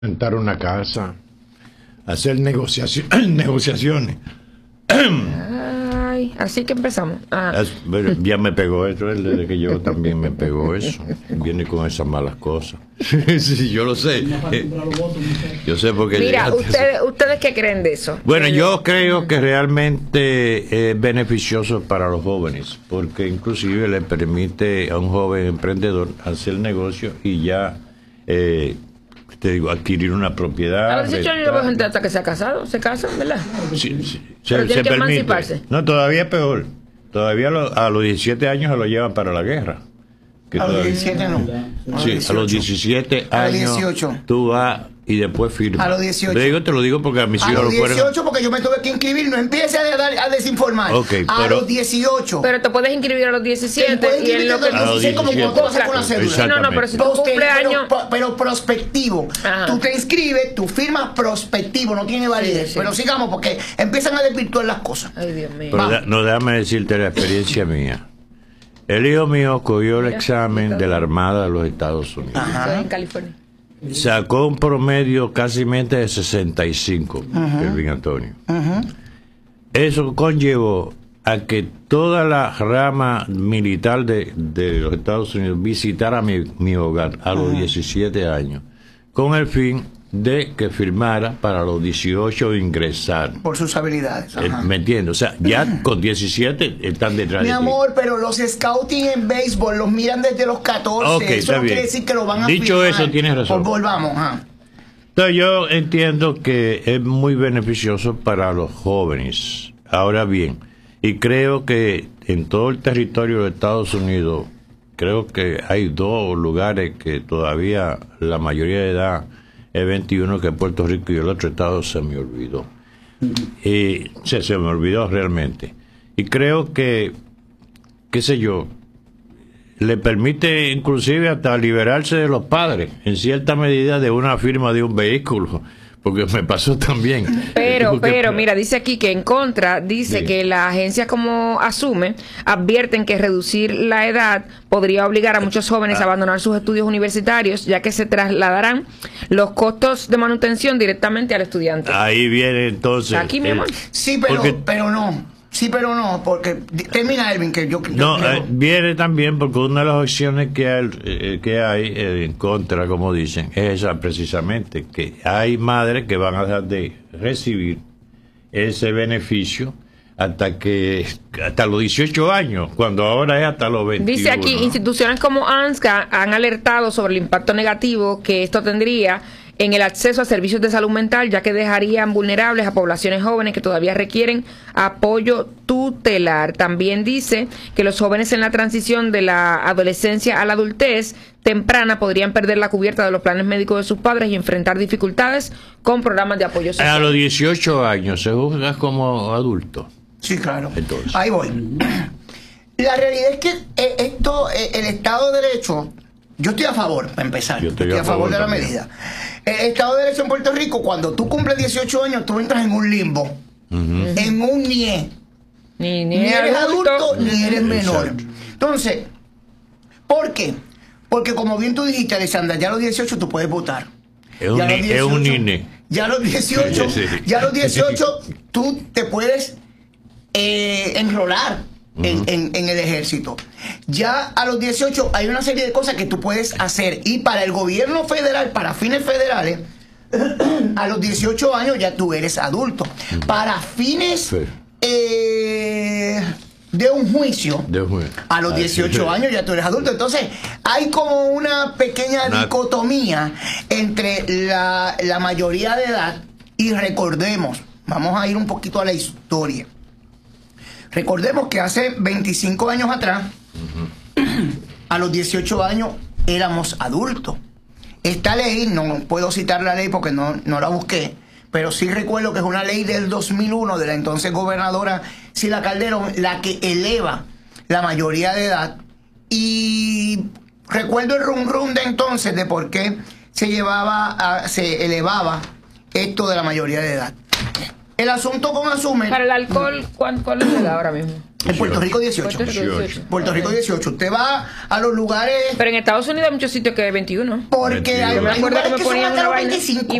rentar una casa, hacer negociaciones. Ay, así que empezamos. Bueno, ya me pegó eso, desde que yo también me pegó eso. Viene con esas malas cosas. Sí, yo lo sé. Yo sé porque... Mira, ¿ustedes qué creen de eso? Bueno, yo creo que realmente es beneficioso para los jóvenes, porque inclusive le permite a un joven emprendedor hacer negocio y ya... te digo, adquirir una propiedad. A los 18 años yo veo gente hasta que se ha casado, se casan, ¿verdad? Sí, sí. Pero tiene que permite. emanciparse. No, todavía es peor. Todavía a los 17 años se lo llevan para la guerra. A los 17 no. Sí, a los 17 años. A los 18. Tú vas y después firmas. A los 18. Te lo digo porque a mis hijos lo fueron. A los 18 fueron... porque yo me tuve que inscribir, no empiece a desinformar. Okay, a los 18. Pero te puedes inscribir a los 17 y en lo que a los 16 como cuando tú vas a con la cédula. No, pero si tu cumpleaños... Pero prospectivo. Ajá. Tú te inscribes, tú firmas prospectivo, no tiene validez. Sí. Pero sigamos porque empiezan a desvirtuar las cosas. Ay, Dios mío. Pero no, déjame decirte la experiencia mía. El hijo mío cogió el examen de la Armada de los Estados Unidos. Ajá. En California. Sacó un promedio casi de 65, Kelvin Antonio. Eso conllevó a que toda la rama militar de los Estados Unidos visitara mi hogar a los 17 años, con el fin de que firmara para los 18 ingresar. Por sus habilidades. ¿Me entiendes? O sea, ya con 17 están detrás de ti. Mi amor, pero los scouting en béisbol los miran desde los 14. Okay, eso no quiere decir que lo van a Dicho firmar. eso, tienes razón. Pues volvamos. Entonces yo entiendo que es muy beneficioso para los jóvenes. Ahora bien, y creo que en todo el territorio de Estados Unidos, creo que hay dos lugares que todavía la mayoría de edad es 21, que es Puerto Rico, y el otro estado se me olvidó. Y se me olvidó realmente. Y creo que, qué sé yo, le permite inclusive hasta liberarse de los padres, en cierta medida, de una firma de un vehículo, porque me pasó también. Pero mira, dice aquí que en contra, dice que la agencia como asume, advierten que reducir la edad podría obligar a muchos jóvenes a abandonar sus estudios universitarios, ya que se trasladarán los costos de manutención directamente al estudiante. Ahí viene entonces... Aquí, mi amor. Sí, pero no. Sí, pero no, porque... Termina, Elvin, que yo... Viene también porque una de las opciones que hay en contra, como dicen, es esa precisamente, que hay madres que van a dejar de recibir ese beneficio hasta los 18 años, cuando ahora es hasta los 21. Dice aquí, instituciones como ANSCA han alertado sobre el impacto negativo que esto tendría en el acceso a servicios de salud mental, ya que dejarían vulnerables a poblaciones jóvenes que todavía requieren apoyo tutelar. También dice que los jóvenes en la transición de la adolescencia a la adultez temprana podrían perder la cubierta de los planes médicos de sus padres y enfrentar dificultades con programas de apoyo social. A los 18 años se juzga como adulto. Sí, claro. Entonces. Ahí voy. La realidad es que el Estado de Derecho, yo estoy a favor, para empezar. Yo estoy a favor de la medida. El Estado de Derecho en Puerto Rico, cuando tú cumples 18 años, tú entras en un limbo. En un NIE. Ni eres adulto, ni eres menor. Exacto. Entonces, ¿por qué? Porque como bien tú dijiste, Alessandra, ya a los 18 tú puedes votar. Es un INE. Ya a los 18, ya a los 18 tú te puedes enrolar en el ejército. Ya a los 18 hay una serie de cosas que tú puedes hacer, y para el gobierno federal, para fines federales, a los 18 años ya tú eres adulto. Para fines de un juicio, a los 18 años ya tú eres adulto. Entonces hay como una pequeña dicotomía entre la mayoría de edad, y recordemos, vamos a ir un poquito a la historia. Recordemos que hace 25 años atrás, a los 18 años éramos adultos. Esta ley, no puedo citar la ley porque no la busqué, pero sí recuerdo que es una ley del 2001 de la entonces gobernadora Sila Calderón, la que eleva la mayoría de edad. Y recuerdo el rum de entonces de por qué se elevaba esto de la mayoría de edad. El asunto con Asumer. Para el alcohol, ¿cuál es la edad ahora mismo? En Puerto Rico 18. Puerto Rico 18. Usted va a los lugares. Pero en Estados Unidos hay muchos sitios que es 21. Porque hay lugares que son hasta los 25.